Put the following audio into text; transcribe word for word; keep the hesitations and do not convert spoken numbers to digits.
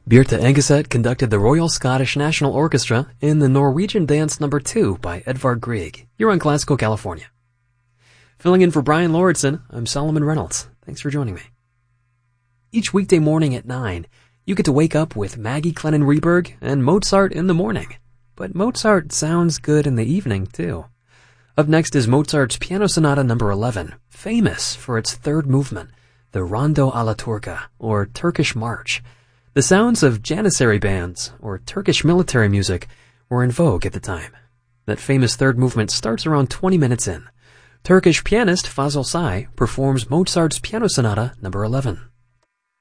Birte Engeset conducted the Royal Scottish National Orchestra in the Norwegian Dance Number two by Edvard Grieg. You're on Classical California. Filling in for Brian Lauritsen, I'm Solomon Reynolds. Thanks for joining me. Each weekday morning at nine, you get to wake up with Maggie Clennon-Reberg and Mozart in the morning. But Mozart sounds good in the evening, too. Up next is Mozart's Piano Sonata number eleven, famous for its third movement, the Rondo alla Turca, or Turkish March. The sounds of Janissary bands, or Turkish military music, were in vogue at the time. That famous third movement starts around twenty minutes in. Turkish pianist Fazıl Say performs Mozart's Piano Sonata number eleven.